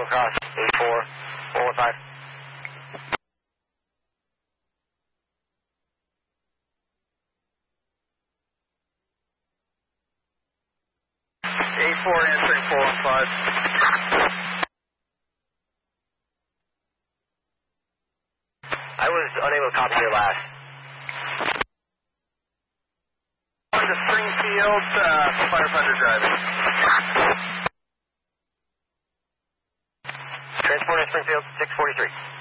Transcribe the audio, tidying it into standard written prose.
cross, 84, 415. Answering 415. I was unable to copy your last. On to Springfield, firefighter driving. Transport in Springfield, 643.